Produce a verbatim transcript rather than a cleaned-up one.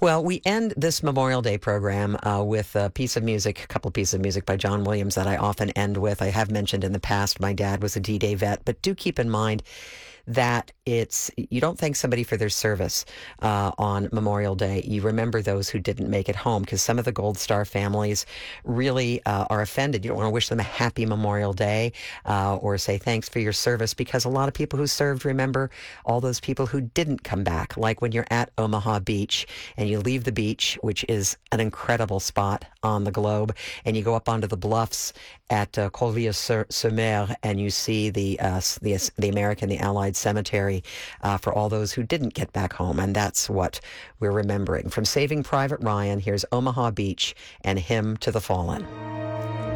Well, we end this Memorial Day program uh, with a piece of music, a couple of pieces of music by John Williams that I often end with. I have mentioned in the past my dad was a D-Day vet, but do keep in mind that it's you don't thank somebody for their service uh, on Memorial Day. You remember those who didn't make it home, because some of the Gold Star families really uh, are offended. You don't want to wish them a happy Memorial Day uh, or say thanks for your service, because a lot of people who served remember all those people who didn't come back. Like when you're at Omaha Beach and you leave the beach, which is an incredible spot on the globe, and you go up onto the bluffs at uh, Colleville-sur-Mer, and you see the, uh, the the American, the Allied cemetery uh, for all those who didn't get back home. And that's what we're remembering. From Saving Private Ryan, here's Omaha Beach and Hymn to the Fallen.